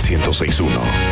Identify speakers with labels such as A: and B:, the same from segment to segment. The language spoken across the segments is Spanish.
A: 106.1.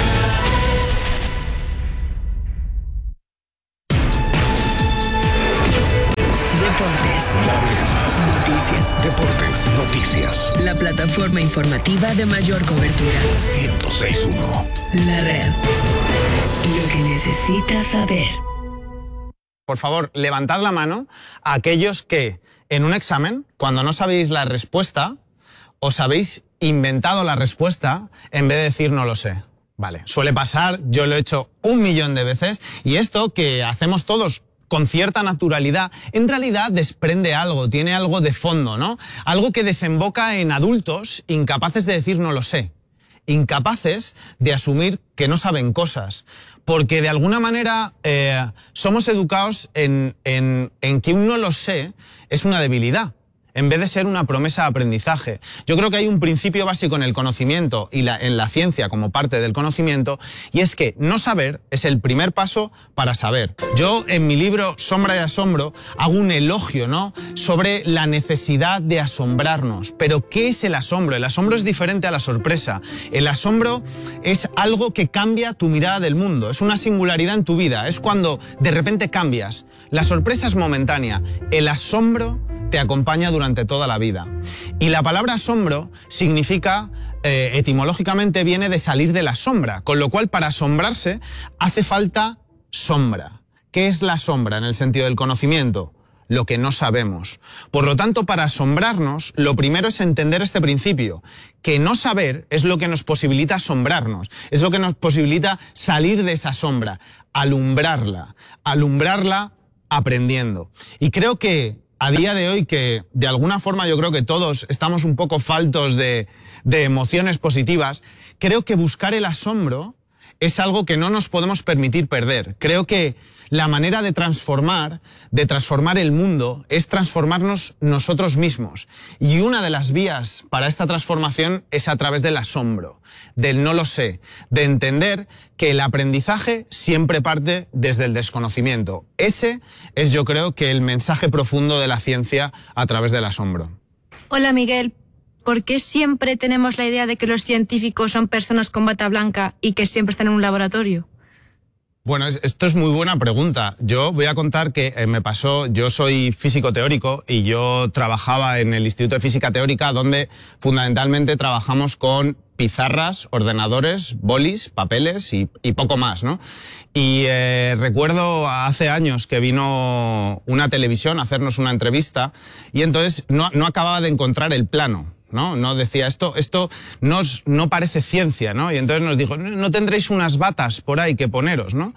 B: Noticias.
A: Deportes, noticias.
B: La plataforma informativa de mayor cobertura.
A: 106.1.
B: La red. Lo que necesitas saber.
C: Por favor, levantad la mano a aquellos que en un examen, cuando no sabéis la respuesta, os habéis inventado la respuesta en vez de decir no lo sé. Vale, suele pasar, yo lo he hecho 1.000.000 de veces, y esto que hacemos todos con cierta naturalidad, en realidad desprende algo, tiene algo de fondo, ¿no? Algo que desemboca en adultos incapaces de decir no lo sé, incapaces de asumir que no saben cosas, porque de alguna manera somos educados en que un no lo sé es una debilidad, en vez de ser una promesa de aprendizaje. Yo creo que hay un principio básico en el conocimiento y en la ciencia como parte del conocimiento, y es que no saber es el primer paso para saber. Yo en mi libro Sombra y Asombro hago un elogio, ¿no?, sobre la necesidad de asombrarnos. Pero ¿qué es el asombro? El asombro es diferente a la sorpresa. El asombro es algo que cambia tu mirada del mundo, es una singularidad en tu vida, es cuando de repente cambias. La sorpresa es momentánea, el asombro te acompaña durante toda la vida. Y la palabra asombro significa, etimológicamente viene de salir de la sombra, con lo cual para asombrarse hace falta sombra. ¿Qué es la sombra en el sentido del conocimiento? Lo que no sabemos. Por lo tanto, para asombrarnos, lo primero es entender este principio, que no saber es lo que nos posibilita asombrarnos, es lo que nos posibilita salir de esa sombra, alumbrarla aprendiendo. Y creo que a día de hoy, que de alguna forma yo creo que todos estamos un poco faltos de emociones positivas, creo que buscar el asombro es algo que no nos podemos permitir perder. Creo que la manera de transformar el mundo es transformarnos nosotros mismos. Y una de las vías para esta transformación es a través del asombro, del no lo sé, de entender que el aprendizaje siempre parte desde el desconocimiento. Ese es, yo creo, que el mensaje profundo de la ciencia a través del asombro.
D: Hola, Miguel. ¿Por qué siempre tenemos la idea de que los científicos son personas con bata blanca y que siempre están en un laboratorio?
C: Bueno, esto es muy buena pregunta. Yo voy a contar que me pasó, yo soy físico teórico y yo trabajaba en el Instituto de Física Teórica, donde fundamentalmente trabajamos con pizarras, ordenadores, bolis, papeles y poco más, ¿no? Y recuerdo hace años que vino una televisión a hacernos una entrevista y entonces no acababa de encontrar el plano. No decía, esto no parece ciencia, ¿no? Y entonces nos dijo, no tendréis unas batas por ahí que poneros, ¿no?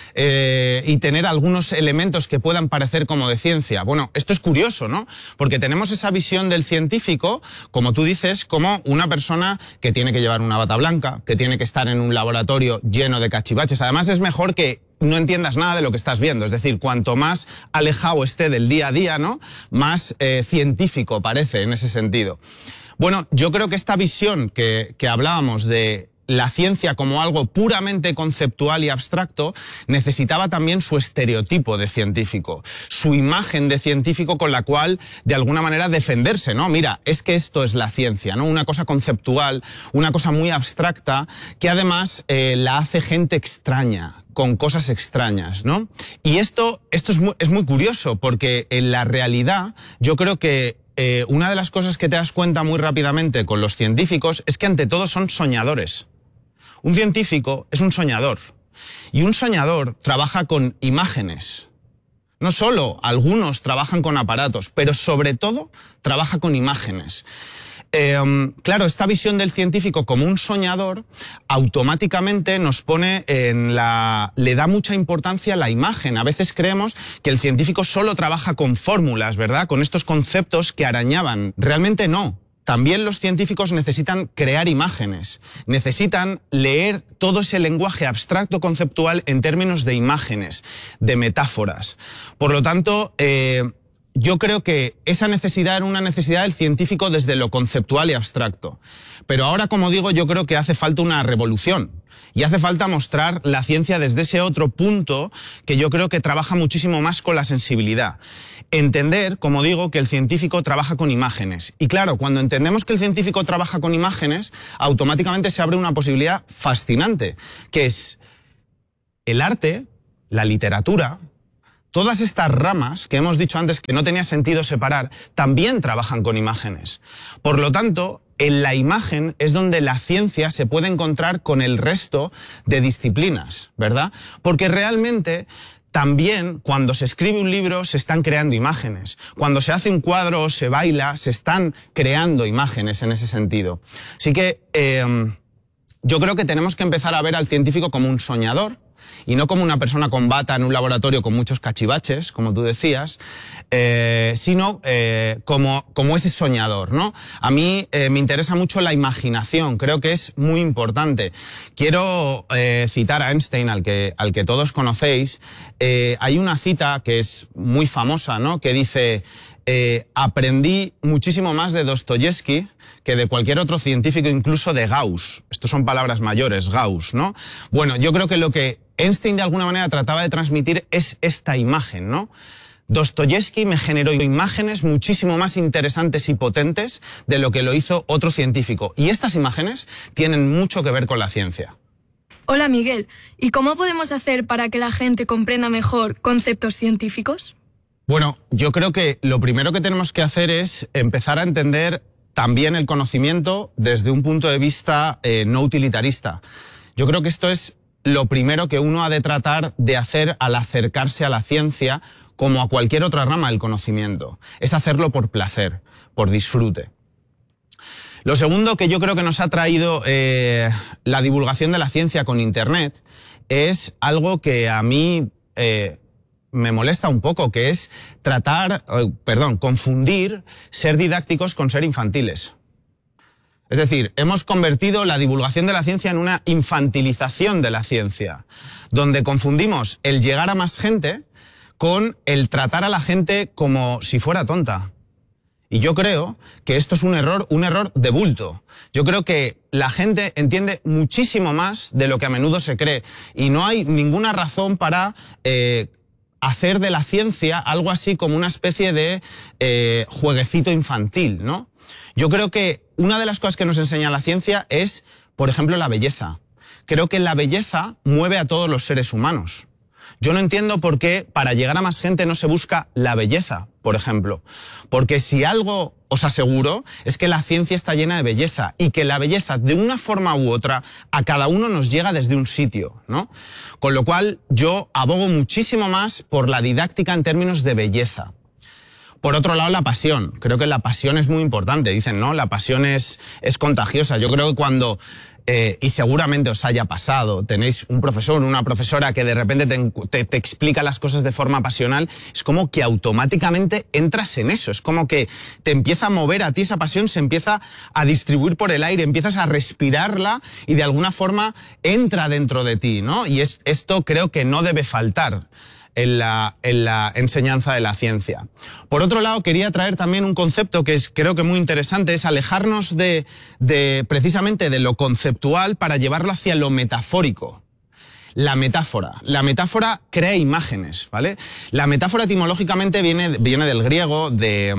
C: Y tener algunos elementos que puedan parecer como de ciencia. Bueno, esto es curioso, ¿no? Porque tenemos esa visión del científico, como tú dices, como una persona que tiene que llevar una bata blanca, que tiene que estar en un laboratorio lleno de cachivaches. Además, es mejor que no entiendas nada de lo que estás viendo. Es decir, cuanto más alejado esté del día a día, ¿no?, más científico parece en ese sentido. Bueno, yo creo que esta visión que hablábamos de la ciencia como algo puramente conceptual y abstracto necesitaba también su estereotipo de científico, su imagen de científico con la cual de alguna manera defenderse, ¿no? Mira, es que esto es la ciencia, ¿no? Una cosa conceptual, una cosa muy abstracta que además la hace gente extraña, con cosas extrañas, ¿no? Y esto es muy curioso porque en la realidad yo creo que una de las cosas que te das cuenta muy rápidamente con los científicos es que ante todo son soñadores. Un científico es un soñador y un soñador trabaja con imágenes. No solo algunos trabajan con aparatos, pero sobre todo trabaja con imágenes. Claro, esta visión del científico como un soñador automáticamente nos pone le da mucha importancia a la imagen. A veces creemos que el científico solo trabaja con fórmulas, ¿verdad?, con estos conceptos que arañaban. Realmente no. También los científicos necesitan crear imágenes, necesitan leer todo ese lenguaje abstracto conceptual en términos de imágenes, de metáforas. Por lo tanto, yo creo que esa necesidad era una necesidad del científico desde lo conceptual y abstracto. Pero ahora, como digo, yo creo que hace falta una revolución. Y hace falta mostrar la ciencia desde ese otro punto que yo creo que trabaja muchísimo más con la sensibilidad. Entender, como digo, que el científico trabaja con imágenes. Y claro, cuando entendemos que el científico trabaja con imágenes, automáticamente se abre una posibilidad fascinante, que es el arte, la literatura, todas estas ramas que hemos dicho antes que no tenía sentido separar, también trabajan con imágenes. Por lo tanto, en la imagen es donde la ciencia se puede encontrar con el resto de disciplinas, ¿verdad? Porque realmente también cuando se escribe un libro se están creando imágenes. Cuando se hace un cuadro o se baila, se están creando imágenes en ese sentido. Así que yo creo que tenemos que empezar a ver al científico como un soñador, y no como una persona con bata en un laboratorio con muchos cachivaches, como tú decías, sino como ese soñador, ¿no? A mí me interesa mucho la imaginación, creo que es muy importante. Quiero citar a Einstein, al que todos conocéis. Hay una cita que es muy famosa, ¿no? Que dice: aprendí muchísimo más de Dostoyevsky que de cualquier otro científico, incluso de Gauss. Estos son palabras mayores, Gauss, ¿no? Bueno, yo creo que lo que Einstein de alguna manera trataba de transmitir es esta imagen, ¿no? Dostoyevsky me generó imágenes muchísimo más interesantes y potentes de lo que lo hizo otro científico. Y estas imágenes tienen mucho que ver con la ciencia.
E: Hola, Miguel. ¿Y cómo podemos hacer para que la gente comprenda mejor conceptos científicos?
C: Bueno, yo creo que lo primero que tenemos que hacer es empezar a entender también el conocimiento desde un punto de vista no utilitarista. Yo creo que esto es lo primero que uno ha de tratar de hacer al acercarse a la ciencia, como a cualquier otra rama del conocimiento. Es hacerlo por placer, por disfrute. Lo segundo que yo creo que nos ha traído la divulgación de la ciencia con Internet es algo que a mí me molesta un poco, que es confundir ser didácticos con ser infantiles. Es decir, hemos convertido la divulgación de la ciencia en una infantilización de la ciencia, donde confundimos el llegar a más gente con el tratar a la gente como si fuera tonta. Y yo creo que esto es un error de bulto. Yo creo que la gente entiende muchísimo más de lo que a menudo se cree, y no hay ninguna razón para hacer de la ciencia algo así como una especie de jueguecito infantil, ¿no? Yo creo que una de las cosas que nos enseña la ciencia es, por ejemplo, la belleza. Creo que la belleza mueve a todos los seres humanos. Yo no entiendo por qué para llegar a más gente no se busca la belleza, por ejemplo. Porque si algo os aseguro es que la ciencia está llena de belleza, y que la belleza, de una forma u otra, a cada uno nos llega desde un sitio, ¿no? Con lo cual yo abogo muchísimo más por la didáctica en términos de belleza. Por otro lado, la pasión. Creo que la pasión es muy importante. Dicen, ¿no? La pasión es contagiosa. Yo creo que cuando, y seguramente os haya pasado, tenéis un profesor, una profesora que de repente te explica las cosas de forma pasional, es como que automáticamente entras en eso. Es como que te empieza a mover a ti esa pasión, se empieza a distribuir por el aire, empiezas a respirarla y de alguna forma entra dentro de ti, ¿no? Y esto creo que no debe faltar en la enseñanza de la ciencia. Por otro lado, quería traer también un concepto que creo que muy interesante, es alejarnos precisamente de lo conceptual para llevarlo hacia lo metafórico. La metáfora. La metáfora crea imágenes, ¿vale? La metáfora etimológicamente viene del griego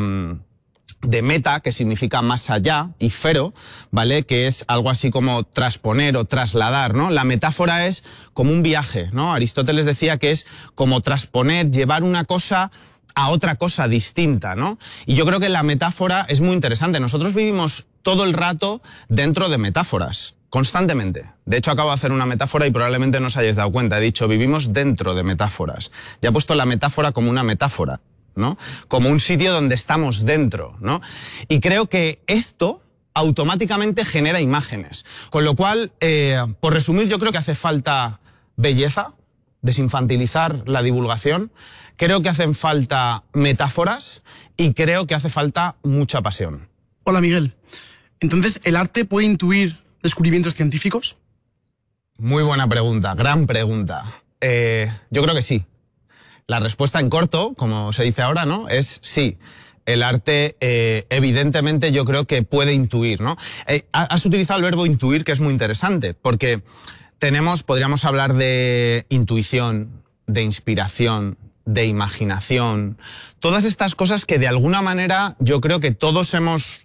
C: de meta, que significa más allá, y fero, ¿vale? Que es algo así como trasponer o trasladar, ¿no? La metáfora es como un viaje, ¿no? Aristóteles decía que es como trasponer, llevar una cosa a otra cosa distinta, ¿no? Y yo creo que la metáfora es muy interesante. Nosotros vivimos todo el rato dentro de metáforas, constantemente. De hecho, acabo de hacer una metáfora y probablemente no os hayáis dado cuenta. He dicho, vivimos dentro de metáforas. Ya he puesto la metáfora como una metáfora, ¿no? Como un sitio donde estamos dentro, ¿no? Y creo que esto automáticamente genera imágenes. Con lo cual, por resumir, yo creo que hace falta belleza, desinfantilizar la divulgación, creo que hacen falta metáforas y creo que hace falta mucha pasión.
F: Hola, Miguel. Entonces, ¿el arte puede intuir descubrimientos científicos?
C: Muy buena pregunta, gran pregunta. Yo creo que sí. La respuesta en corto, como se dice ahora, ¿no? Es sí. El arte, evidentemente, yo creo que puede intuir, ¿no? Has utilizado el verbo intuir, que es muy interesante, porque podríamos hablar de intuición, de inspiración, de imaginación, todas estas cosas que de alguna manera yo creo que todos hemos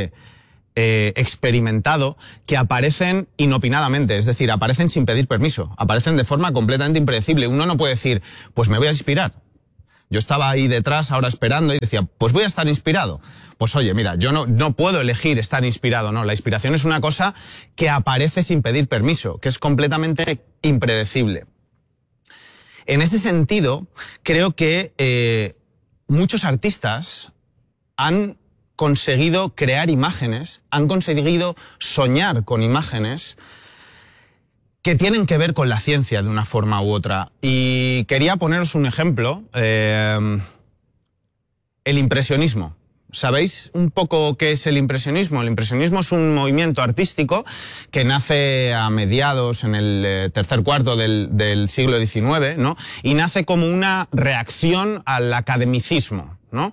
C: experimentado, que aparecen inopinadamente, es decir, aparecen sin pedir permiso, aparecen de forma completamente impredecible. Uno no puede decir, pues me voy a inspirar. Yo estaba ahí detrás ahora esperando y decía, pues voy a estar inspirado. Pues oye, mira, yo no puedo elegir estar inspirado, no. La inspiración es una cosa que aparece sin pedir permiso, que es completamente impredecible. En ese sentido, creo que muchos artistas han conseguido crear imágenes, han conseguido soñar con imágenes que tienen que ver con la ciencia de una forma u otra. Y quería poneros un ejemplo, el impresionismo. ¿Sabéis un poco qué es el impresionismo? El impresionismo es un movimiento artístico que nace a mediados, en el tercer cuarto del siglo XIX, ¿no? Y nace como una reacción al academicismo, ¿no?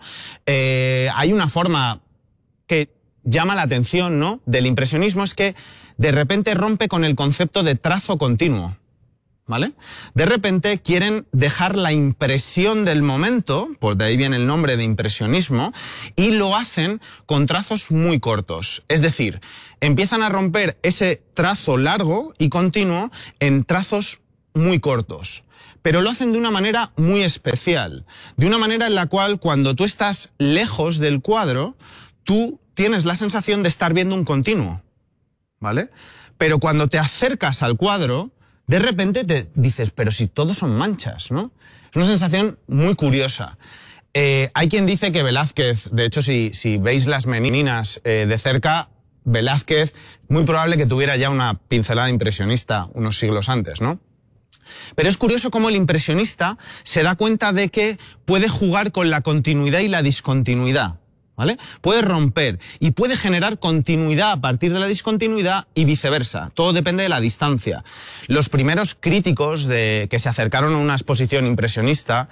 C: Hay una forma que llama la atención, ¿no?, del impresionismo, es que de repente rompe con el concepto de trazo continuo, ¿vale? De repente quieren dejar la impresión del momento, por de ahí viene el nombre de impresionismo, y lo hacen con trazos muy cortos. Es decir, empiezan a romper ese trazo largo y continuo en trazos muy cortos. Pero lo hacen de una manera muy especial, de una manera en la cual cuando tú estás lejos del cuadro, tú tienes la sensación de estar viendo un continuo, ¿vale? Pero cuando te acercas al cuadro, de repente te dices, pero si todos son manchas, ¿no? Es una sensación muy curiosa. Hay quien dice que Velázquez, de hecho, si veis las Meninas de cerca, Velázquez, muy probable que tuviera ya una pincelada impresionista unos siglos antes, ¿no? Pero es curioso cómo el impresionista se da cuenta de que puede jugar con la continuidad y la discontinuidad, ¿vale? Puede romper y puede generar continuidad a partir de la discontinuidad y viceversa. Todo depende de la distancia. Los primeros críticos que se acercaron a una exposición impresionista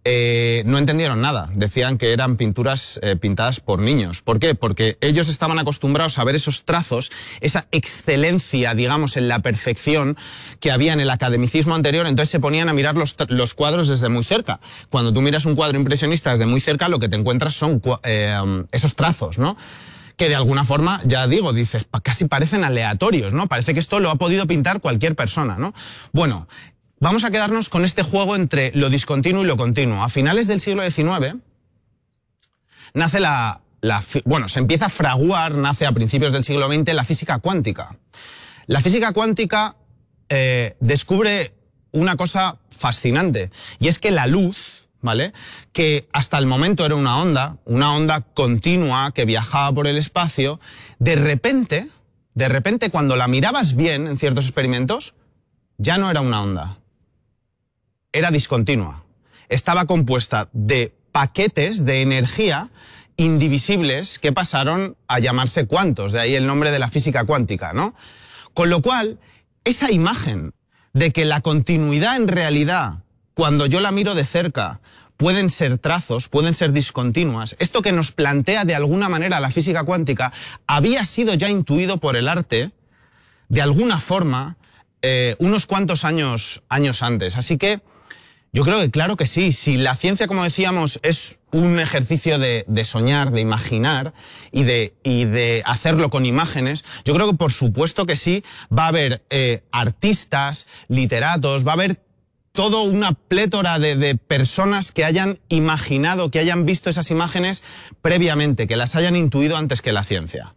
C: no entendieron nada. Decían que eran pinturas pintadas por niños. ¿Por qué? Porque ellos estaban acostumbrados a ver esos trazos, esa excelencia, digamos, en la perfección que había en el academicismo anterior, entonces se ponían a mirar los cuadros desde muy cerca. Cuando tú miras un cuadro impresionista desde muy cerca, lo que te encuentras son esos trazos, ¿no? Que de alguna forma, ya digo, dices, casi parecen aleatorios, ¿no? Parece que esto lo ha podido pintar cualquier persona, ¿no? Bueno, vamos a quedarnos con este juego entre lo discontinuo y lo continuo. A finales del siglo XIX nace se empieza a fraguar, nace a principios del siglo XX, la física cuántica. La física cuántica descubre una cosa fascinante, y es que la luz, ¿vale?, que hasta el momento era una onda continua que viajaba por el espacio, de repente, cuando la mirabas bien en ciertos experimentos, ya no era una onda. Era discontinua. Estaba compuesta de paquetes de energía indivisibles que pasaron a llamarse cuantos, de ahí el nombre de la física cuántica, ¿no? Con lo cual, esa imagen de que la continuidad en realidad, cuando yo la miro de cerca, pueden ser trazos, pueden ser discontinuas, esto que nos plantea de alguna manera la física cuántica, había sido ya intuido por el arte, de alguna forma, unos cuantos años antes. Así que yo creo que claro que sí, si la ciencia, como decíamos, es un ejercicio de soñar, de imaginar y de hacerlo con imágenes, yo creo que por supuesto que sí, va a haber artistas, literatos, va a haber toda una plétora de personas que hayan imaginado, que hayan visto esas imágenes previamente, que las hayan intuido antes que la ciencia.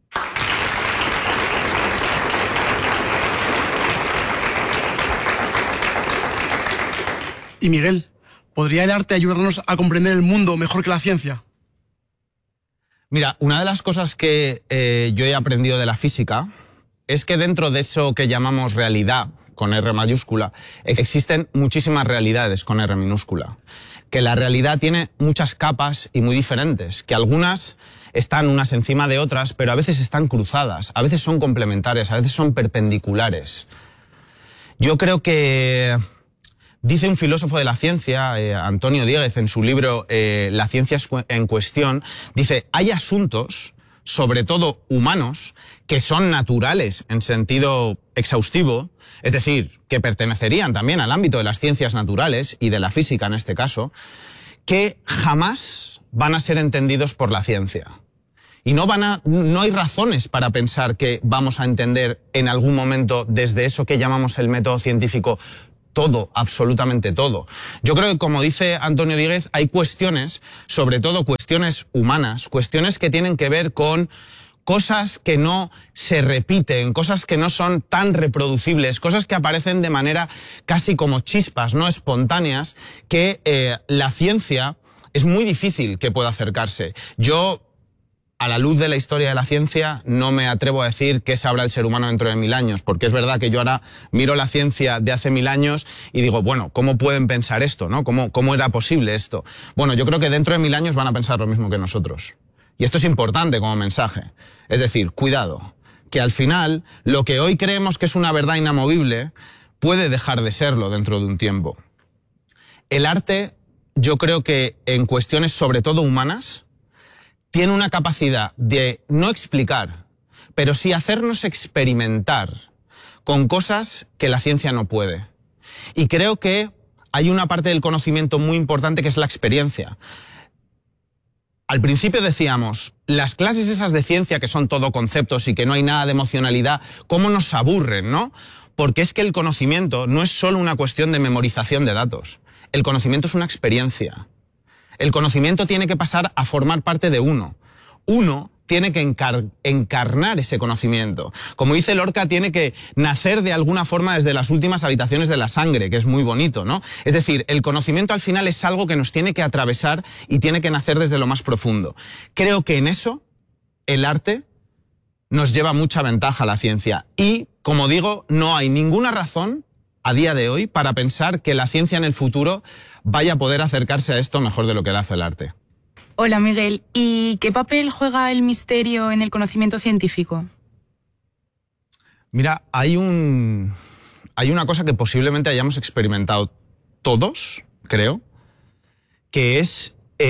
F: Y Miguel, ¿podría el arte ayudarnos a comprender el mundo mejor que la ciencia?
C: Mira, una de las cosas que yo he aprendido de la física es que dentro de eso que llamamos realidad, con R mayúscula, existen muchísimas realidades con R minúscula. Que la realidad tiene muchas capas y muy diferentes, que algunas están unas encima de otras, pero a veces están cruzadas, a veces son complementarias, a veces son perpendiculares. Yo creo que dice un filósofo de la ciencia, Antonio Dieguez, en su libro La ciencia en cuestión, dice, hay asuntos sobre todo humanos, que son naturales en sentido exhaustivo, es decir, que pertenecerían también al ámbito de las ciencias naturales y de la física en este caso, que jamás van a ser entendidos por la ciencia. Y no hay razones para pensar que vamos a entender en algún momento desde eso que llamamos el método científico todo, absolutamente todo. Yo creo que, como dice Antonio Díguez, hay cuestiones, sobre todo cuestiones humanas, cuestiones que tienen que ver con cosas que no se repiten, cosas que no son tan reproducibles, cosas que aparecen de manera casi como chispas, no espontáneas, que la ciencia es muy difícil que pueda acercarse. Yo, a la luz de la historia de la ciencia, no me atrevo a decir qué sabrá el ser humano dentro de 1000 años, porque es verdad que yo ahora miro la ciencia de hace 1000 años y digo, bueno, ¿cómo pueden pensar esto, no? ¿Cómo era posible esto? Bueno, yo creo que dentro de 1000 años van a pensar lo mismo que nosotros. Y esto es importante como mensaje. Es decir, cuidado, que al final lo que hoy creemos que es una verdad inamovible puede dejar de serlo dentro de un tiempo. El arte, yo creo que en cuestiones sobre todo humanas, tiene una capacidad de no explicar, pero sí hacernos experimentar con cosas que la ciencia no puede. Y creo que hay una parte del conocimiento muy importante que es la experiencia. Al principio decíamos, las clases esas de ciencia que son todo conceptos y que no hay nada de emocionalidad, ¿cómo nos aburren, no? Porque es que el conocimiento no es solo una cuestión de memorización de datos. El conocimiento es una experiencia. El conocimiento tiene que pasar a formar parte de uno. Uno tiene que encarnar ese conocimiento. Como dice Lorca, tiene que nacer de alguna forma desde las últimas habitaciones de la sangre, que es muy bonito, ¿no? Es decir, el conocimiento al final es algo que nos tiene que atravesar y tiene que nacer desde lo más profundo. Creo que en eso el arte nos lleva mucha ventaja a la ciencia. Y, como digo, no hay ninguna razón a día de hoy para pensar que la ciencia en el futuro vaya a poder acercarse a esto mejor de lo que lo hace el arte.
G: Hola, Miguel. ¿Y qué papel juega el misterio en el conocimiento científico?
C: Mira, hay una cosa que posiblemente hayamos experimentado todos, creo, que es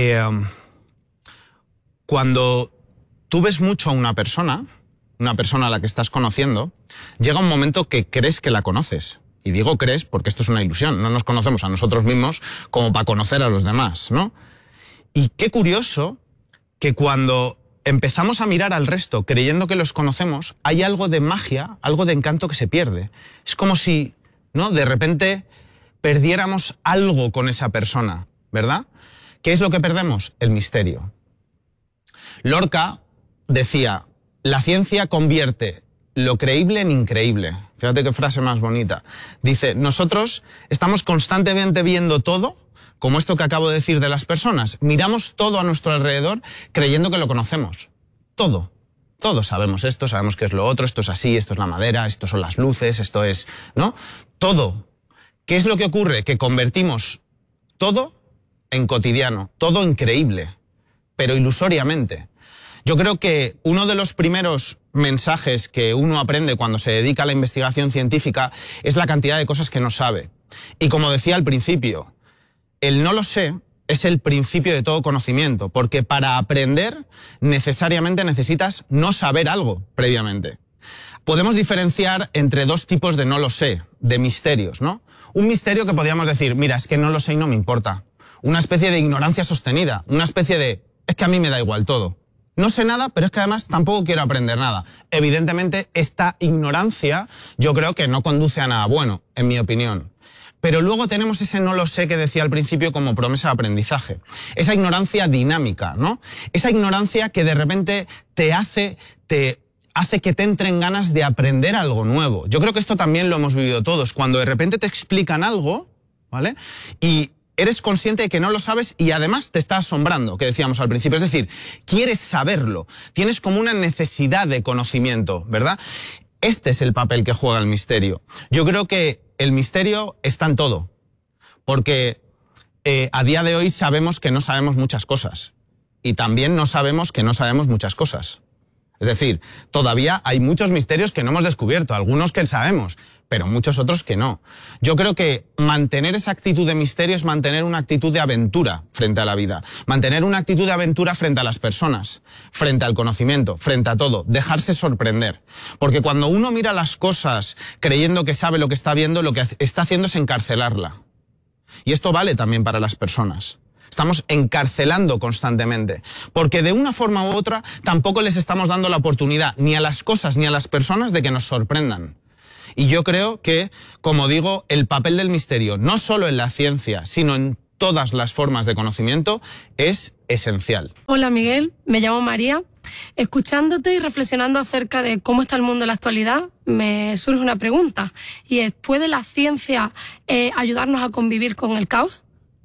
C: cuando tú ves mucho a una persona a la que estás conociendo, llega un momento que crees que la conoces. Y digo crees porque esto es una ilusión, no nos conocemos a nosotros mismos como para conocer a los demás, ¿no? Y qué curioso que cuando empezamos a mirar al resto creyendo que los conocemos, hay algo de magia, algo de encanto que se pierde. Es como si, ¿no?, de repente perdiéramos algo con esa persona, ¿verdad? ¿Qué es lo que perdemos? El misterio. Lorca decía, la ciencia convierte lo creíble en increíble. Fíjate qué frase más bonita. Dice, nosotros estamos constantemente viendo todo, como esto que acabo de decir de las personas. Miramos todo a nuestro alrededor creyendo que lo conocemos. Todo. Todos sabemos esto, sabemos qué es lo otro, esto es así, esto es la madera, esto son las luces, esto es, ¿no? Todo. ¿Qué es lo que ocurre? Que convertimos todo en cotidiano, todo en creíble, pero ilusoriamente. Yo creo que uno de los primeros mensajes que uno aprende cuando se dedica a la investigación científica es la cantidad de cosas que no sabe. Y como decía al principio, el no lo sé es el principio de todo conocimiento, porque para aprender necesariamente necesitas no saber algo previamente. Podemos diferenciar entre dos tipos de no lo sé, de misterios, ¿no? Un misterio que podríamos decir, mira, es que no lo sé y no me importa. Una especie de ignorancia sostenida, una especie de, es que a mí me da igual todo. No sé nada, pero es que además tampoco quiero aprender nada. Evidentemente, esta ignorancia yo creo que no conduce a nada bueno, en mi opinión. Pero luego tenemos ese no lo sé que decía al principio como promesa de aprendizaje. Esa ignorancia dinámica, ¿no? Esa ignorancia que de repente te hace que te entren ganas de aprender algo nuevo. Yo creo que esto también lo hemos vivido todos. Cuando de repente te explican algo, ¿vale? Y eres consciente de que no lo sabes y además te está asombrando, que decíamos al principio. Es decir, quieres saberlo. Tienes como una necesidad de conocimiento, ¿verdad? Este es el papel que juega el misterio. Yo creo que el misterio está en todo. Porque a día de hoy sabemos que no sabemos muchas cosas. Y también no sabemos que no sabemos muchas cosas. Es decir, todavía hay muchos misterios que no hemos descubierto, algunos que sabemos, pero muchos otros que no. Yo creo que mantener esa actitud de misterio es mantener una actitud de aventura frente a la vida, mantener una actitud de aventura frente a las personas, frente al conocimiento, frente a todo, dejarse sorprender. Porque cuando uno mira las cosas creyendo que sabe lo que está viendo, lo que está haciendo es encarcelarla. Y esto vale también para las personas. Estamos encarcelando constantemente, porque de una forma u otra tampoco les estamos dando la oportunidad ni a las cosas ni a las personas de que nos sorprendan. Y yo creo que, como digo, el papel del misterio, no solo en la ciencia, sino en todas las formas de conocimiento, es esencial.
H: Hola Miguel, me llamo María. Escuchándote y reflexionando acerca de cómo está el mundo en la actualidad, me surge una pregunta, y es, ¿puede la ciencia ayudarnos a convivir con el caos?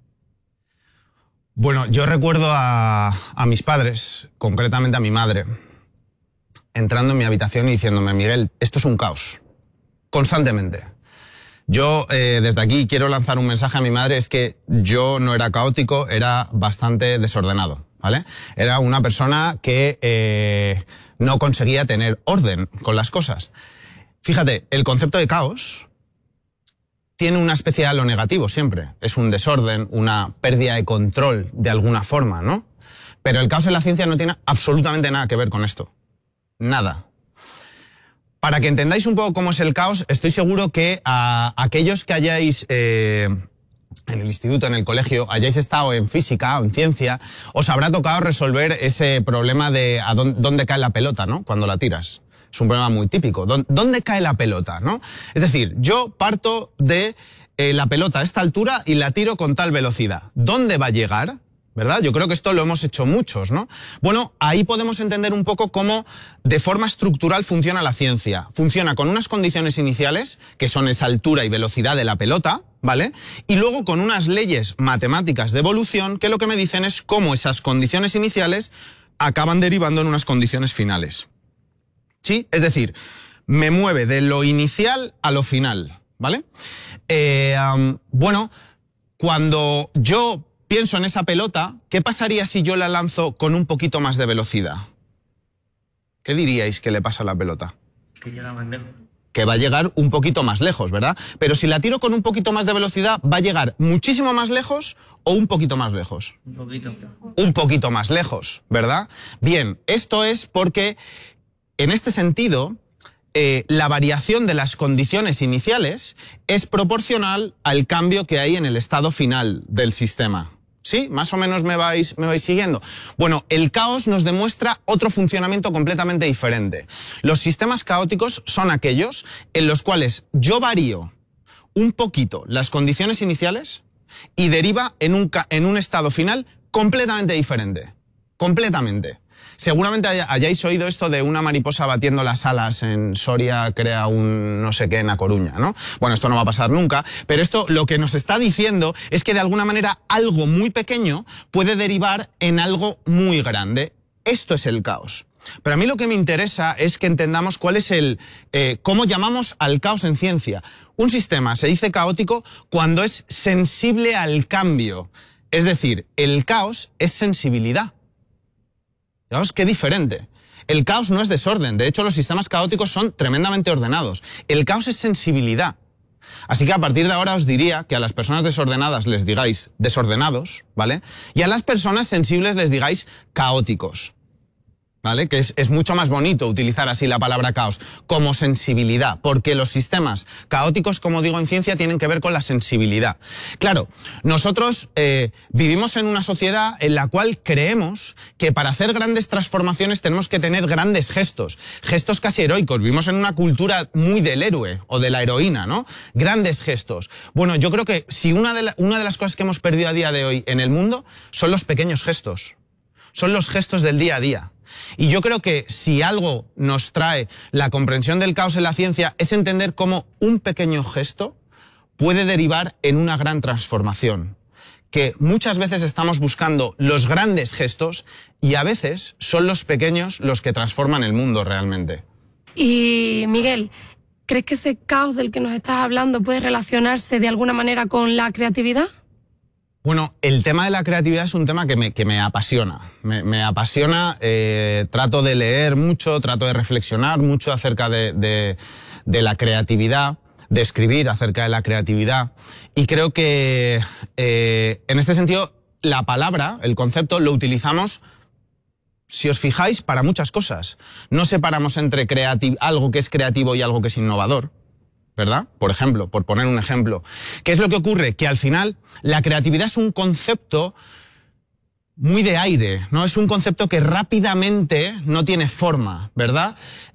C: Bueno, yo recuerdo a mis padres, concretamente a mi madre, entrando en mi habitación y diciéndome, Miguel, esto es un caos, constantemente. Yo desde aquí quiero lanzar un mensaje a mi madre, es que yo no era caótico, era bastante desordenado, ¿vale? Era una persona que no conseguía tener orden con las cosas. Fíjate, el concepto de caos tiene una especie de halo negativo siempre. Es un desorden, una pérdida de control de alguna forma, ¿no? Pero el caos en la ciencia no tiene absolutamente nada que ver con esto. Nada. Para que entendáis un poco cómo es el caos, estoy seguro que a aquellos que hayáis en el instituto, en el colegio, hayáis estado en física o en ciencia, os habrá tocado resolver ese problema de dónde cae la pelota, ¿no? Cuando la tiras. Es un problema muy típico. ¿Dónde cae la pelota, no? Es decir, yo parto de la pelota a esta altura y la tiro con tal velocidad. ¿Dónde va a llegar? ¿Verdad? Yo creo que esto lo hemos hecho muchos, ¿no? Bueno, ahí podemos entender un poco cómo de forma estructural funciona la ciencia. Funciona con unas condiciones iniciales, que son esa altura y velocidad de la pelota, ¿vale? Y luego con unas leyes matemáticas de evolución que lo que me dicen es cómo esas condiciones iniciales acaban derivando en unas condiciones finales. ¿Sí? Es decir, me mueve de lo inicial a lo final, ¿vale? Bueno, cuando yo pienso en esa pelota, ¿qué pasaría si yo la lanzo con un poquito más de velocidad? ¿Qué diríais que le pasa a la pelota?
I: Que llega más lejos.
C: Que va a llegar un poquito más lejos, ¿verdad? Pero si la tiro con un poquito más de velocidad, ¿va a llegar muchísimo más lejos o un poquito más lejos?
I: Un poquito.
C: Un poquito más lejos, ¿verdad? Bien, esto es porque en este sentido, la variación de las condiciones iniciales es proporcional al cambio que hay en el estado final del sistema. ¿Sí? ¿Más o menos me vais siguiendo? Bueno, el caos nos demuestra otro funcionamiento completamente diferente. Los sistemas caóticos son aquellos en los cuales yo varío un poquito las condiciones iniciales y deriva en un estado final completamente diferente. Completamente. Seguramente hayáis oído esto de una mariposa batiendo las alas en Soria crea un no sé qué en A Coruña, ¿no? Bueno, esto no va a pasar nunca, pero esto lo que nos está diciendo es que de alguna manera algo muy pequeño puede derivar en algo muy grande. Esto es el caos. Pero a mí lo que me interesa es que entendamos cuál es cómo llamamos al caos en ciencia. Un sistema se dice caótico cuando es sensible al cambio. Es decir, el caos es sensibilidad. Fijaos qué diferente. El caos no es desorden. De hecho, los sistemas caóticos son tremendamente ordenados. El caos es sensibilidad. Así que a partir de ahora os diría que a las personas desordenadas les digáis desordenados, ¿vale? Y a las personas sensibles les digáis caóticos, ¿vale? Que es mucho más bonito utilizar así la palabra caos, como sensibilidad, porque los sistemas caóticos, como digo en ciencia, tienen que ver con la sensibilidad. Claro, nosotros vivimos en una sociedad en la cual creemos que para hacer grandes transformaciones tenemos que tener grandes gestos, gestos casi heroicos. Vivimos en una cultura muy del héroe o de la heroína, ¿no? Grandes gestos. Bueno, yo creo que si una de las cosas que hemos perdido a día de hoy en el mundo son los pequeños gestos, son los gestos del día a día. Y yo creo que si algo nos trae la comprensión del caos en la ciencia es entender cómo un pequeño gesto puede derivar en una gran transformación. Que muchas veces estamos buscando los grandes gestos y a veces son los pequeños los que transforman el mundo realmente.
H: Y Miguel, ¿crees que ese caos del que nos estás hablando puede relacionarse de alguna manera con la creatividad?
C: Bueno, el tema de la creatividad es un tema que me apasiona. Me apasiona, trato de leer mucho, trato de reflexionar mucho acerca de la creatividad, de escribir acerca de la creatividad. Y creo que en este sentido la palabra, el concepto, lo utilizamos, si os fijáis, para muchas cosas. No separamos entre algo que es creativo y algo que es innovador, ¿verdad? Por ejemplo, por poner un ejemplo. ¿Qué es lo que ocurre? Que al final la creatividad es un concepto muy de aire, ¿no? Es un concepto que rápidamente no tiene forma, ¿verdad?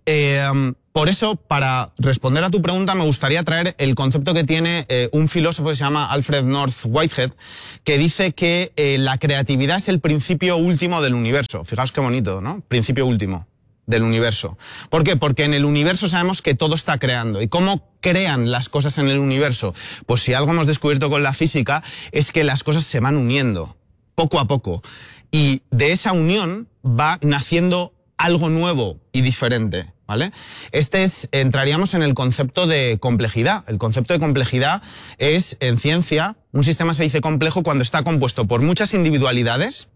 C: Por eso, para responder a tu pregunta, me gustaría traer el concepto que tiene un filósofo que se llama Alfred North Whitehead, que dice que la creatividad es el principio último del universo. Fijaos qué bonito, ¿no? Principio último del universo. ¿Por qué? Porque en el universo sabemos que todo está creando. ¿Y cómo crean las cosas en el universo? Pues si algo hemos descubierto con la física es que las cosas se van uniendo, poco a poco. Y de esa unión va naciendo algo nuevo y diferente, ¿vale? Entraríamos en el concepto de complejidad. El concepto de complejidad es, en ciencia, un sistema se dice complejo cuando está compuesto por muchas individualidades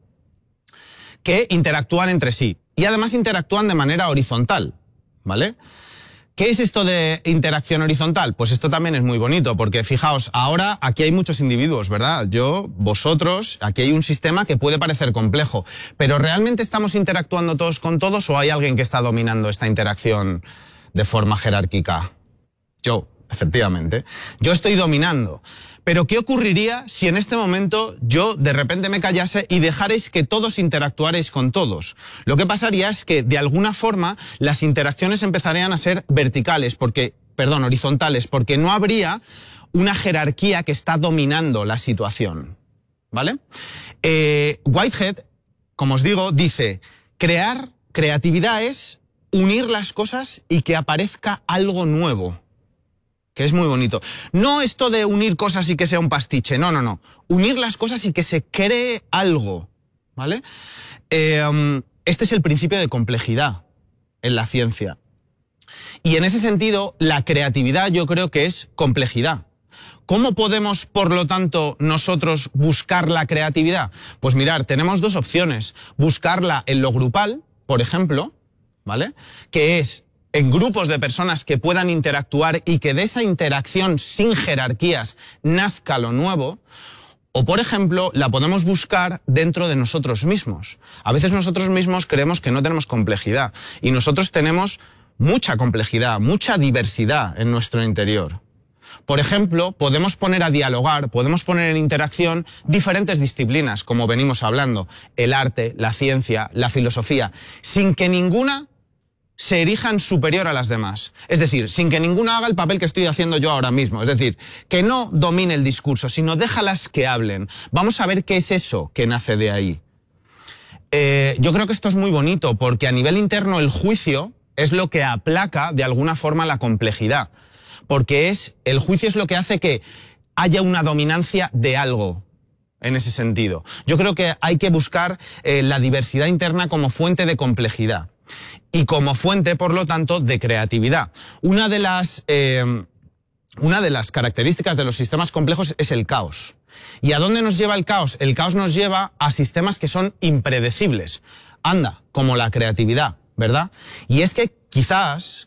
C: que interactúan entre sí. Y además interactúan de manera horizontal, ¿vale? ¿Qué es esto de interacción horizontal? Pues esto también es muy bonito, porque fijaos, ahora aquí hay muchos individuos, ¿verdad? Yo, vosotros, aquí hay un sistema que puede parecer complejo, pero ¿realmente estamos interactuando todos con todos o hay alguien que está dominando esta interacción de forma jerárquica? Yo, efectivamente. Yo estoy dominando. Pero ¿qué ocurriría si en este momento yo de repente me callase y dejarais que todos interactuarais con todos? Lo que pasaría es que de alguna forma las interacciones empezarían a ser horizontales, porque no habría una jerarquía que está dominando la situación, ¿vale? Whitehead, como os digo, dice, creatividad es unir las cosas y que aparezca algo nuevo. Que es muy bonito. No esto de unir cosas y que sea un pastiche, no. Unir las cosas y que se cree algo, ¿vale? Este es el principio de complejidad en la ciencia. Y en ese sentido, la creatividad yo creo que es complejidad. ¿Cómo podemos, por lo tanto, nosotros buscar la creatividad? Pues mirar, tenemos dos opciones. Buscarla en lo grupal, por ejemplo, ¿vale? Que es en grupos de personas que puedan interactuar y que de esa interacción sin jerarquías nazca lo nuevo. O, por ejemplo, la podemos buscar dentro de nosotros mismos. A veces nosotros mismos creemos que no tenemos complejidad y nosotros tenemos mucha complejidad, mucha diversidad en nuestro interior. Por ejemplo, podemos poner a dialogar, podemos poner en interacción diferentes disciplinas, como venimos hablando, el arte, la ciencia, la filosofía, sin que ninguna se erijan superior a las demás. Es decir, sin que ninguna haga el papel que estoy haciendo yo ahora mismo. Es decir, que no domine el discurso, sino déjalas que hablen. Vamos a ver qué es eso que nace de ahí. Yo creo que esto es muy bonito, porque a nivel interno el juicio es lo que aplaca de alguna forma la complejidad. Porque el juicio es lo que hace que haya una dominancia de algo. En ese sentido. Yo creo que hay que buscar la diversidad interna como fuente de complejidad. Y como fuente, por lo tanto, de creatividad. Una de las características de los sistemas complejos es el caos. ¿Y a dónde nos lleva el caos? El caos nos lleva a sistemas que son impredecibles. Anda, como la creatividad, ¿verdad? Y es que quizás,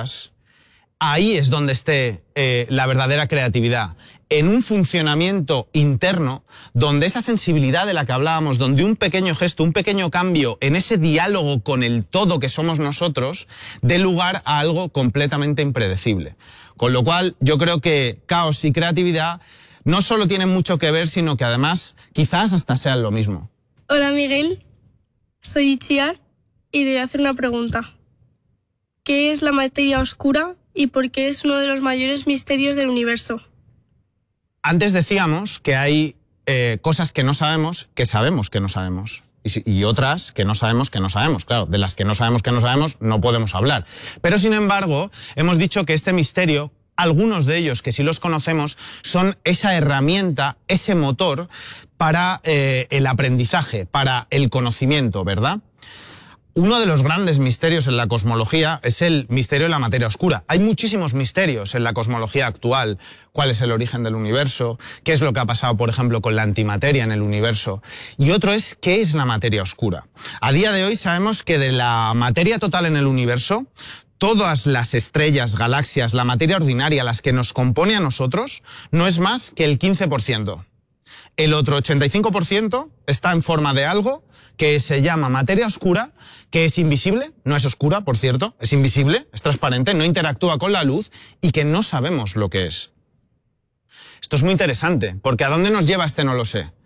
C: ahí es donde esté la verdadera creatividad. En un funcionamiento interno donde esa sensibilidad de la que hablábamos, donde un pequeño gesto, un pequeño cambio en ese diálogo con el todo que somos nosotros, dé lugar a algo completamente impredecible. Con lo cual, yo creo que caos y creatividad no solo tienen mucho que ver, sino que además quizás hasta sean lo mismo.
E: Hola Miguel, soy Itziar y te voy a hacer una pregunta. ¿Qué es la materia oscura y por qué es uno de los mayores misterios del universo?
C: Antes decíamos que hay cosas que no sabemos que no sabemos. Y otras que no sabemos que no sabemos. Claro, de las que no sabemos no podemos hablar. Pero sin embargo, hemos dicho que este misterio, algunos de ellos que sí los conocemos, son esa herramienta, ese motor para el aprendizaje, para el conocimiento, ¿verdad? Uno de los grandes misterios en la cosmología es el misterio de la materia oscura. Hay muchísimos misterios en la cosmología actual. ¿Cuál es el origen del universo? ¿Qué es lo que ha pasado, por ejemplo, con la antimateria en el universo? Y otro es, ¿qué es la materia oscura? A día de hoy sabemos que de la materia total en el universo, todas las estrellas, galaxias, la materia ordinaria, las que nos compone a nosotros, no es más que el 15%. El otro 85% está en forma de algo que se llama materia oscura, que es invisible, no es oscura, por cierto, es invisible, es transparente, no interactúa con la luz y que no sabemos lo que es. Esto es muy interesante, porque ¿a dónde nos lleva este no lo sé?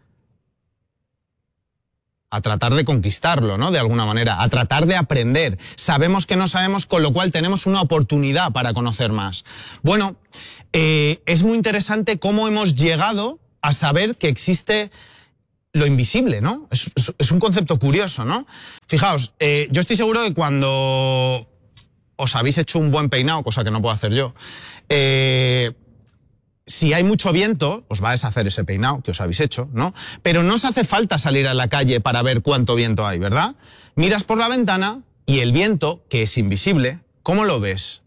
C: A tratar de conquistarlo, ¿no? De alguna manera, a tratar de aprender. Sabemos que no sabemos, con lo cual tenemos una oportunidad para conocer más. Bueno, es muy interesante cómo hemos llegado a saber que existe lo invisible, ¿no? Es un concepto curioso, ¿no? Fijaos, yo estoy seguro que cuando os habéis hecho un buen peinado, cosa que no puedo hacer yo, si hay mucho viento, os va a deshacer ese peinado que os habéis hecho, ¿no? Pero no os hace falta salir a la calle para ver cuánto viento hay, ¿verdad? Miras por la ventana y el viento, que es invisible, ¿cómo lo ves?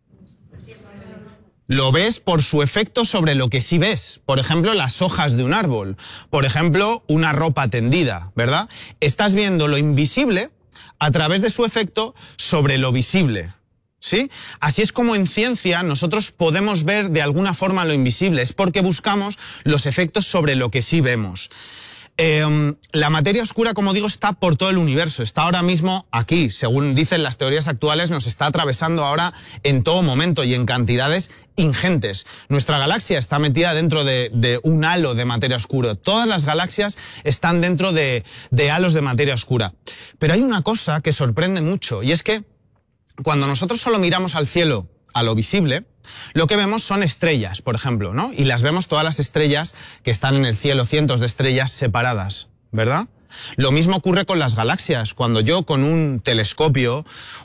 C: Lo ves por su efecto sobre lo que sí ves. Por ejemplo, las hojas de un árbol. Por ejemplo, una ropa tendida, ¿verdad? Estás viendo lo invisible a través de su efecto sobre lo visible, ¿sí? Así es como en ciencia nosotros podemos ver de alguna forma lo invisible. Es porque buscamos los efectos sobre lo que sí vemos. La materia oscura, como digo, está por todo el universo, está ahora mismo aquí, según dicen las teorías actuales, nos está atravesando ahora en todo momento y en cantidades ingentes. Nuestra galaxia está metida dentro de un halo de materia oscura. Todas las galaxias están dentro de halos de materia oscura. Pero hay una cosa que sorprende mucho, y es que cuando nosotros solo miramos al cielo, a lo visible, lo que vemos son estrellas, por ejemplo, ¿no? Y las vemos todas las estrellas que están en el cielo, cientos de estrellas separadas, ¿verdad? Lo mismo ocurre con las galaxias. Cuando yo con un telescopio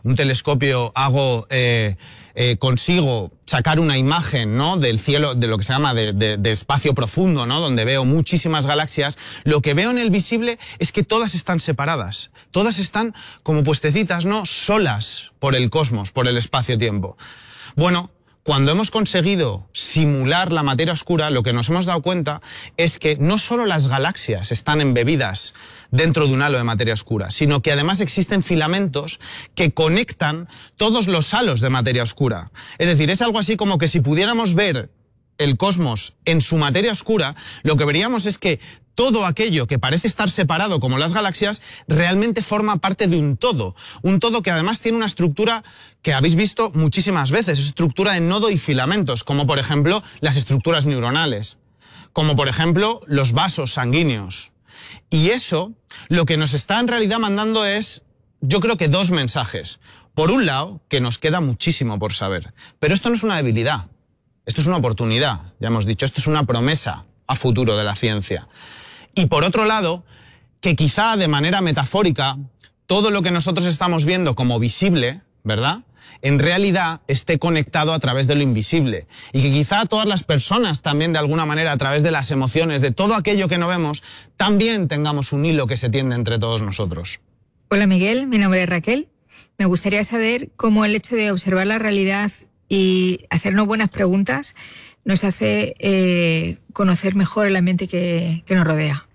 C: hago, consigo sacar una imagen, ¿no? Del cielo, de lo que se llama de espacio profundo, ¿no? Donde veo muchísimas galaxias, lo que veo en el visible es que todas están separadas. Todas están como puestecitas, ¿no? Solas por el cosmos, por el espacio-tiempo. Bueno, cuando hemos conseguido simular la materia oscura, lo que nos hemos dado cuenta es que no solo las galaxias están embebidas dentro de un halo de materia oscura, sino que además existen filamentos que conectan todos los halos de materia oscura. Es decir, es algo así como que si pudiéramos ver el cosmos en su materia oscura, lo que veríamos es que todo aquello que parece estar separado, como las galaxias, realmente forma parte de un todo que además tiene una estructura que habéis visto muchísimas veces, es estructura de nodo y filamentos, como por ejemplo las estructuras neuronales, como por ejemplo los vasos sanguíneos. Y eso, lo que nos está en realidad mandando es, yo creo que dos mensajes. Por un lado, que nos queda muchísimo por saber, pero esto no es una debilidad, esto es una oportunidad, ya hemos dicho, esto es una promesa a futuro de la ciencia. Y por otro lado, que quizá de manera metafórica, todo lo que nosotros estamos viendo como visible, ¿verdad?, en realidad esté conectado a través de lo invisible. Y que quizá todas las personas también de alguna manera, a través de las emociones, de todo aquello que no vemos, también tengamos un hilo que se tiende entre todos nosotros.
I: Hola Miguel, mi nombre es Raquel. Me gustaría saber cómo el hecho de observar la realidad y hacernos buenas preguntas nos hace conocer mejor el ambiente que nos rodea.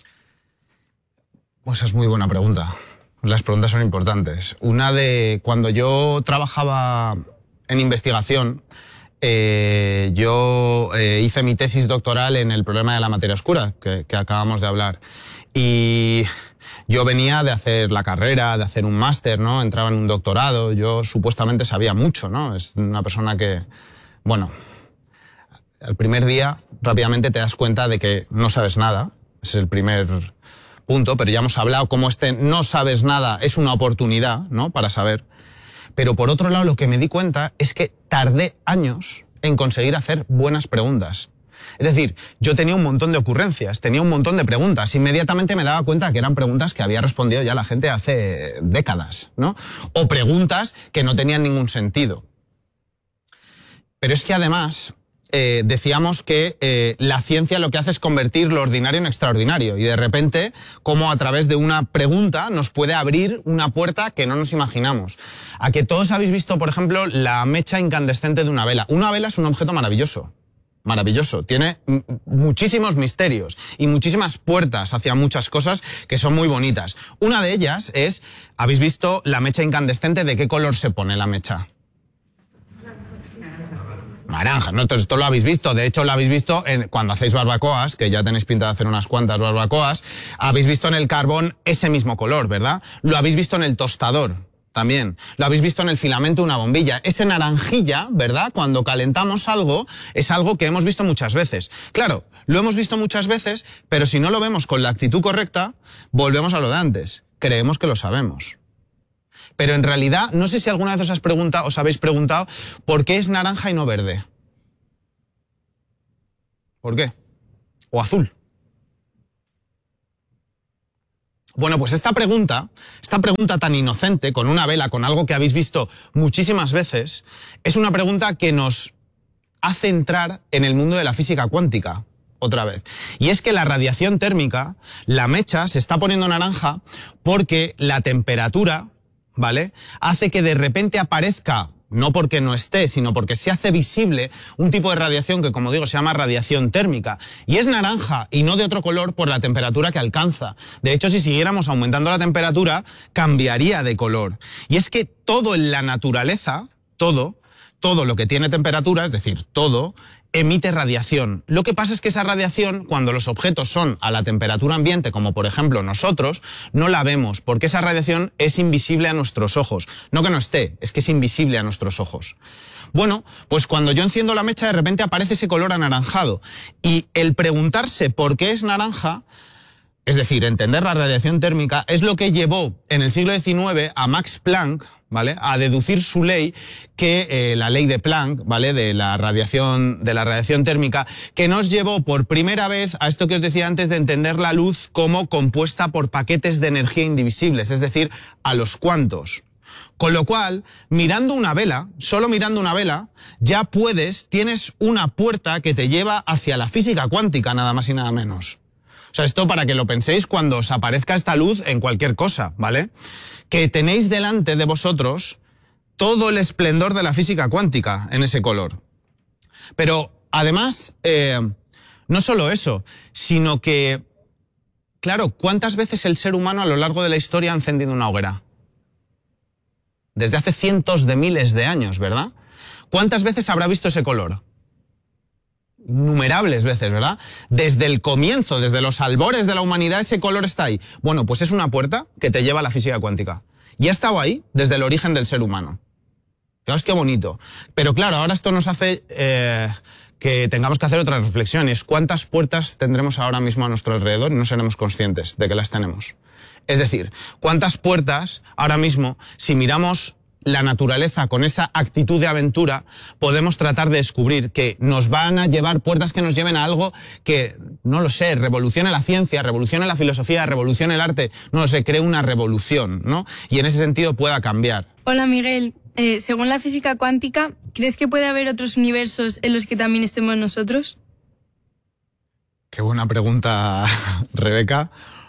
C: Pues esa es muy buena pregunta. Las preguntas son importantes. Cuando yo trabajaba en investigación, yo hice mi tesis doctoral en el problema de la materia oscura, que acabamos de hablar. Y yo venía de hacer la carrera, de hacer un máster, ¿no? Entraba en un doctorado, yo supuestamente sabía mucho, ¿no? Es una persona que, bueno, el primer día rápidamente te das cuenta de que no sabes nada. Ese es el primer punto, pero ya hemos hablado cómo no sabes nada es una oportunidad, ¿no?, para saber. Pero por otro lado, lo que me di cuenta es que tardé años en conseguir hacer buenas preguntas. Es decir, yo tenía un montón de ocurrencias, tenía un montón de preguntas. Inmediatamente me daba cuenta que eran preguntas que había respondido ya la gente hace décadas, ¿no? O preguntas que no tenían ningún sentido. Pero es que además, decíamos que la ciencia lo que hace es convertir lo ordinario en extraordinario y de repente, como a través de una pregunta nos puede abrir una puerta que no nos imaginamos. A que todos habéis visto, por ejemplo, la mecha incandescente de una vela. Una vela es un objeto maravilloso. Maravilloso, tiene muchísimos misterios y muchísimas puertas hacia muchas cosas que son muy bonitas. Una de ellas es, ¿habéis visto la mecha incandescente? ¿De qué color se pone la mecha? Naranja, ¿no? Entonces, esto lo habéis visto, de hecho lo habéis visto cuando hacéis barbacoas, que ya tenéis pinta de hacer unas cuantas barbacoas, habéis visto en el carbón ese mismo color, ¿verdad? Lo habéis visto en el tostador. También, lo habéis visto en el filamento de una bombilla. Ese naranjilla, ¿verdad? Cuando calentamos algo, es algo que hemos visto muchas veces. Claro, lo hemos visto muchas veces, pero si no lo vemos con la actitud correcta, volvemos a lo de antes. Creemos que lo sabemos. Pero en realidad, no sé si alguna vez os habéis preguntado por qué es naranja y no verde. ¿Por qué? O azul. Bueno, pues esta pregunta tan inocente, con una vela, con algo que habéis visto muchísimas veces, es una pregunta que nos hace entrar en el mundo de la física cuántica, otra vez. Y es que la radiación térmica, la mecha, se está poniendo naranja porque la temperatura, ¿vale?, hace que de repente aparezca, no porque no esté, sino porque se hace visible un tipo de radiación que, como digo, se llama radiación térmica. Y es naranja y no de otro color por la temperatura que alcanza. De hecho, si siguiéramos aumentando la temperatura, cambiaría de color. Y es que todo en la naturaleza, todo lo que tiene temperatura, es decir, todo, emite radiación. Lo que pasa es que esa radiación, cuando los objetos son a la temperatura ambiente, como por ejemplo nosotros, no la vemos, porque esa radiación es invisible a nuestros ojos. No que no esté, es que es invisible a nuestros ojos. Bueno, pues cuando yo enciendo la mecha, de repente aparece ese color anaranjado. Y el preguntarse por qué es naranja, es decir, entender la radiación térmica, es lo que llevó en el siglo XIX a Max Planck, ¿vale?, a deducir su ley, que la ley de Planck, ¿vale?, de la radiación térmica, que nos llevó por primera vez a esto que os decía antes de entender la luz como compuesta por paquetes de energía indivisibles, es decir, a los cuantos. Con lo cual, mirando una vela, solo mirando una vela, ya tienes una puerta que te lleva hacia la física cuántica, nada más y nada menos. O sea, esto para que lo penséis cuando os aparezca esta luz en cualquier cosa, ¿vale? Que tenéis delante de vosotros todo el esplendor de la física cuántica en ese color. Pero además, no solo eso, sino que, claro, ¿cuántas veces el ser humano a lo largo de la historia ha encendido una hoguera? Desde hace cientos de miles de años, ¿verdad? ¿Cuántas veces habrá visto ese color? Innumerables veces, ¿verdad? Desde el comienzo, desde los albores de la humanidad, ese color está ahí. Bueno, pues es una puerta que te lleva a la física cuántica. Y ha estado ahí desde el origen del ser humano. Fijaos qué bonito. Pero claro, ahora esto nos hace que tengamos que hacer otra reflexión. Es ¿cuántas puertas tendremos ahora mismo a nuestro alrededor y no seremos conscientes de que las tenemos? Es decir, ¿cuántas puertas ahora mismo, si miramos la naturaleza con esa actitud de aventura, podemos tratar de descubrir que nos van a llevar puertas que nos lleven a algo que, no lo sé, revolucione la ciencia, revolucione la filosofía, revolucione el arte, no lo sé, cree una revolución, ¿no? Y en ese sentido pueda cambiar.
E: Hola, Miguel. Según la física cuántica, ¿crees que puede haber otros universos en los que también estemos nosotros?
C: Qué buena pregunta, Rebeca.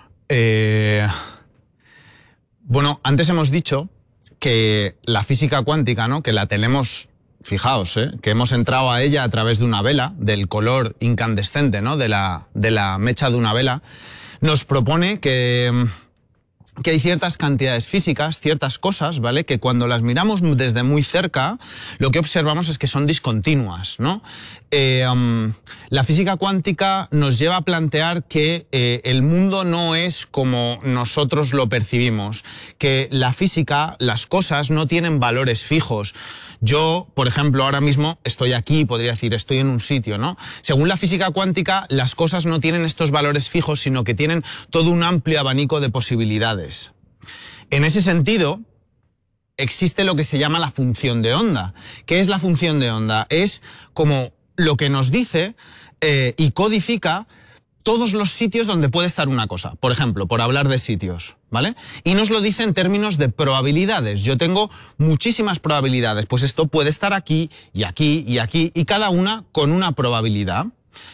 C: Bueno, antes hemos dicho que la física cuántica, ¿no?, que la tenemos, fijaos, que hemos entrado a ella a través de una vela, del color incandescente, ¿no?, de la mecha de una vela, nos propone que hay ciertas cantidades físicas, ciertas cosas, ¿vale?, que cuando las miramos desde muy cerca, lo que observamos es que son discontinuas, ¿no? La física cuántica nos lleva a plantear que el mundo no es como nosotros lo percibimos, que la física, las cosas no tienen valores fijos. Yo, por ejemplo, ahora mismo estoy aquí, podría decir, estoy en un sitio, ¿no? Según la física cuántica, las cosas no tienen estos valores fijos, sino que tienen todo un amplio abanico de posibilidades. En ese sentido, existe lo que se llama la función de onda. ¿Qué es la función de onda? Es como lo que nos dice y codifica todos los sitios donde puede estar una cosa. Por ejemplo, por hablar de sitios, ¿vale? Y nos lo dice en términos de probabilidades. Yo tengo muchísimas probabilidades, pues esto puede estar aquí y aquí y aquí, y cada una con una probabilidad.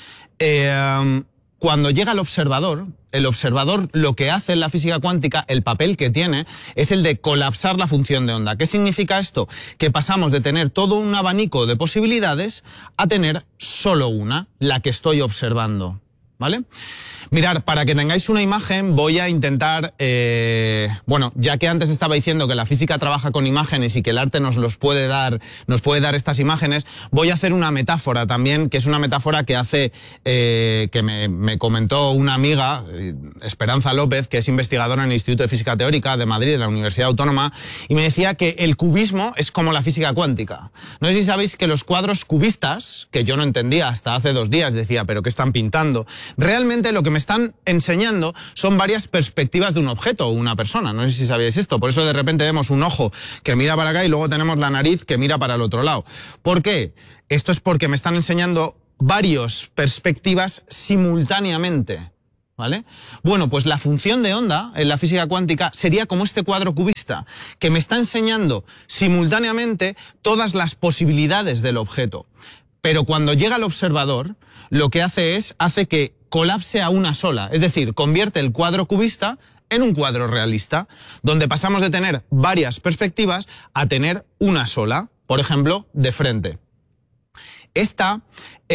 C: Cuando llega el observador lo que hace en la física cuántica, el papel que tiene, es el de colapsar la función de onda. ¿Qué significa esto? Que pasamos de tener todo un abanico de posibilidades a tener solo una, la que estoy observando, ¿vale? Mirar, para que tengáis una imagen, voy a intentar, bueno, ya que antes estaba diciendo que la física trabaja con imágenes y que el arte nos puede dar estas imágenes, voy a hacer una metáfora también, que es una metáfora que hace, que me comentó una amiga, Esperanza López, que es investigadora en el Instituto de Física Teórica de Madrid, de la Universidad Autónoma, y me decía que el cubismo es como la física cuántica. No sé si sabéis que los cuadros cubistas, que yo no entendía hasta hace 2 días, decía, ¿pero qué están pintando? Realmente lo que me están enseñando son varias perspectivas de un objeto o una persona. No sé si sabíais esto. Por eso de repente vemos un ojo que mira para acá y luego tenemos la nariz que mira para el otro lado. ¿Por qué? Esto es porque me están enseñando varias perspectivas simultáneamente, ¿vale? Bueno, pues la función de onda en la física cuántica sería como este cuadro cubista, que me está enseñando simultáneamente todas las posibilidades del objeto. Pero cuando llega el observador, lo que hace que colapse a una sola, es decir, convierte el cuadro cubista en un cuadro realista, donde pasamos de tener varias perspectivas a tener una sola, por ejemplo, de frente. Esta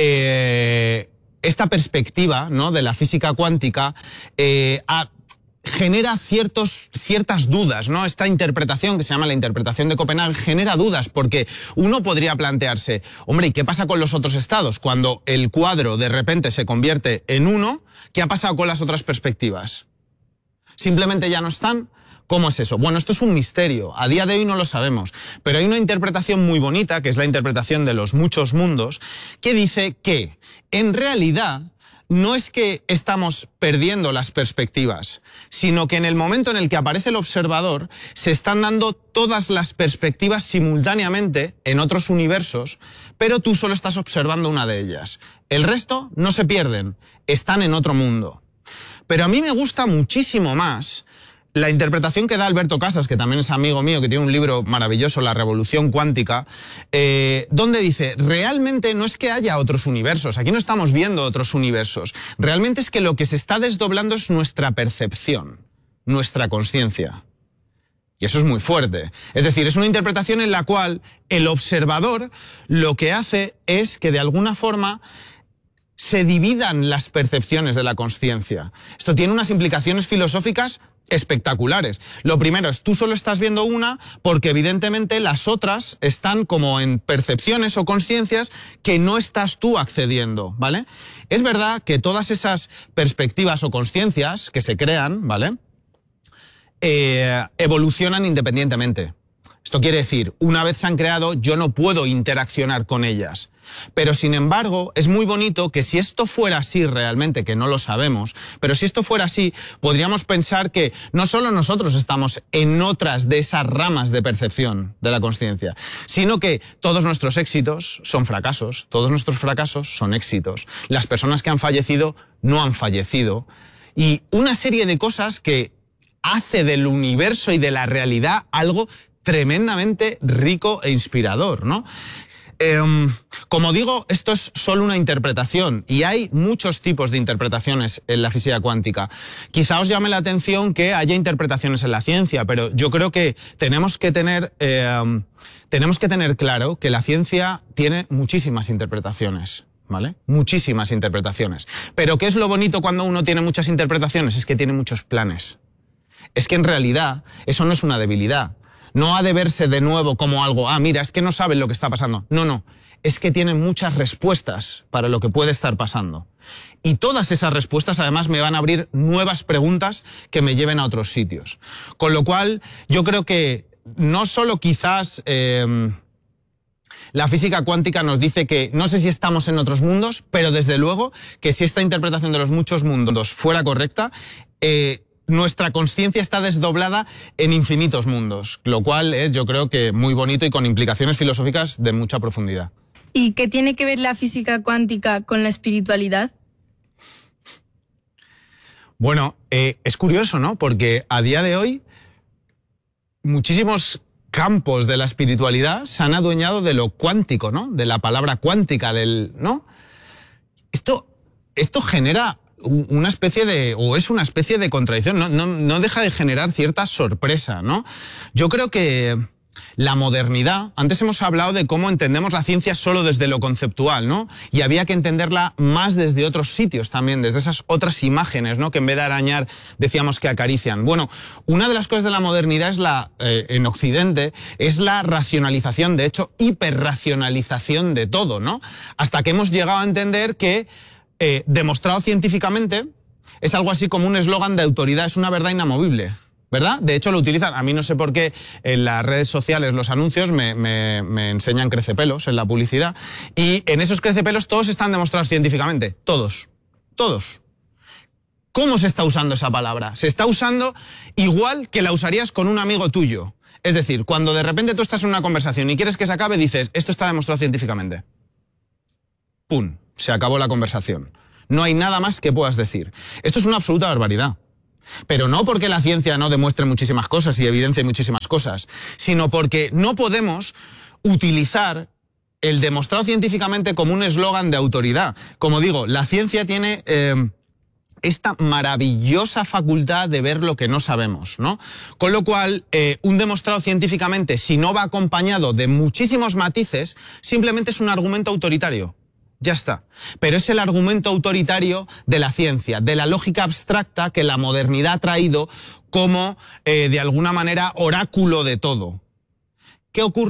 C: perspectiva, ¿no?, de la física cuántica genera ciertas dudas, ¿no? Esta interpretación, que se llama la interpretación de Copenhague, genera dudas, porque uno podría plantearse, hombre, ¿y qué pasa con los otros estados? Cuando el cuadro de repente se convierte en uno, ¿qué ha pasado con las otras perspectivas? ¿Simplemente ya no están? ¿Cómo es eso? Bueno, esto es un misterio. A día de hoy no lo sabemos. Pero hay una interpretación muy bonita, que es la interpretación de los muchos mundos, que dice que, en realidad, no es que estamos perdiendo las perspectivas, sino que en el momento en el que aparece el observador, se están dando todas las perspectivas simultáneamente en otros universos, pero tú solo estás observando una de ellas. El resto no se pierden, están en otro mundo. Pero a mí me gusta muchísimo más la interpretación que da Alberto Casas, que también es amigo mío, que tiene un libro maravilloso, La Revolución Cuántica, donde dice, realmente no es que haya otros universos, aquí no estamos viendo otros universos, realmente es que lo que se está desdoblando es nuestra percepción, nuestra conciencia. Y eso es muy fuerte. Es decir, es una interpretación en la cual el observador lo que hace es que de alguna forma se dividan las percepciones de la conciencia. Esto tiene unas implicaciones filosóficas espectaculares. Lo primero es, tú solo estás viendo una porque evidentemente las otras están como en percepciones o conciencias que no estás tú accediendo, ¿vale? Es verdad que todas esas perspectivas o conciencias que se crean, ¿vale?, evolucionan independientemente. Esto quiere decir, una vez se han creado, yo no puedo interaccionar con ellas. Pero sin embargo, es muy bonito que si esto fuera así realmente, que no lo sabemos, pero si esto fuera así, podríamos pensar que no solo nosotros estamos en otras de esas ramas de percepción de la conciencia, sino que todos nuestros éxitos son fracasos, todos nuestros fracasos son éxitos, las personas que han fallecido no han fallecido, y una serie de cosas que hace del universo y de la realidad algo tremendamente rico e inspirador, ¿no? Como digo, esto es solo una interpretación y hay muchos tipos de interpretaciones en la física cuántica. Quizá os llame la atención que haya interpretaciones en la ciencia, pero yo creo que tenemos que tener claro que la ciencia tiene muchísimas interpretaciones, ¿vale? Muchísimas interpretaciones. Pero ¿qué es lo bonito cuando uno tiene muchas interpretaciones? Es que tiene muchos planes. Es que en realidad eso no es una debilidad. No ha de verse de nuevo como algo, mira, es que no saben lo que está pasando. No, es que tienen muchas respuestas para lo que puede estar pasando. Y todas esas respuestas además me van a abrir nuevas preguntas que me lleven a otros sitios. Con lo cual, yo creo que no solo quizás la física cuántica nos dice que no sé si estamos en otros mundos, pero desde luego que si esta interpretación de los muchos mundos fuera correcta, nuestra conciencia está desdoblada en infinitos mundos, lo cual es, yo creo que muy bonito y con implicaciones filosóficas de mucha profundidad.
E: ¿Y qué tiene que ver la física cuántica con la espiritualidad?
C: Bueno, es curioso, ¿no? Porque a día de hoy muchísimos campos de la espiritualidad se han adueñado de lo cuántico, ¿no? De la palabra cuántica, ¿no? Esto genera una especie de, o es una especie de contradicción, no deja de generar cierta sorpresa, ¿no? Yo creo que la modernidad, antes hemos hablado de cómo entendemos la ciencia solo desde lo conceptual, ¿no? Y había que entenderla más desde otros sitios también, desde esas otras imágenes, ¿no? Que en vez de arañar decíamos que acarician. Bueno, una de las cosas de la modernidad es en Occidente, es la racionalización, de hecho, hiperracionalización de todo, ¿no? Hasta que hemos llegado a entender que demostrado científicamente es algo así como un eslogan de autoridad, es una verdad inamovible. ¿Verdad? De hecho lo utilizan. A mí no sé por qué en las redes sociales los anuncios me enseñan crecepelos en la publicidad. Y en esos crecepelos todos están demostrados científicamente. Todos. Todos. ¿Cómo se está usando esa palabra? Se está usando igual que la usarías con un amigo tuyo. Es decir, cuando de repente tú estás en una conversación y quieres que se acabe, dices, esto está demostrado científicamente. ¡Pum! Se acabó la conversación. No hay nada más que puedas decir. Esto es una absoluta barbaridad. Pero no porque la ciencia no demuestre muchísimas cosas y evidencie muchísimas cosas, sino porque no podemos utilizar el demostrado científicamente como un eslogan de autoridad. Como digo, la ciencia tiene esta maravillosa facultad de ver lo que no sabemos, ¿no? Con lo cual, un demostrado científicamente, si no va acompañado de muchísimos matices, simplemente es un argumento autoritario. Ya está. Pero es el argumento autoritario de la ciencia, de la lógica abstracta que la modernidad ha traído como, de alguna manera, oráculo de todo. ¿Qué ocurre?